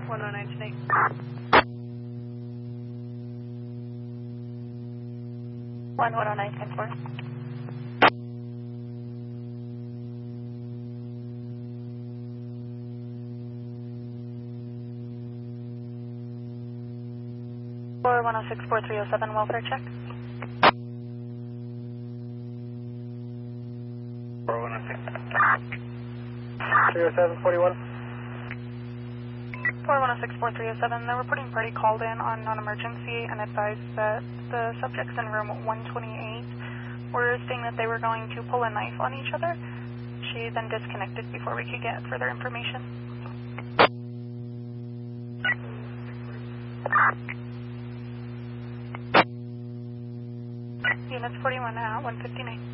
109 today. 109.4. For 106-4307, welfare check. 307-41. 4106-4307, the reporting party called in on non-emergency and advised that the subjects in room 128 were saying that they were going to pull a knife on each other. She then disconnected before we could get further information. Units 41 at 159.